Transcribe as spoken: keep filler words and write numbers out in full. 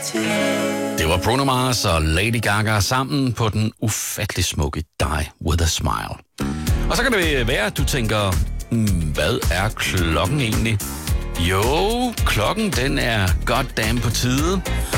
Det var Bruno Mars og Lady Gaga sammen på den ufattelig smukke Die With A Smile. Og så kan det være, at du tænker, hvad er klokken egentlig? Jo, klokken den er goddamn på tide.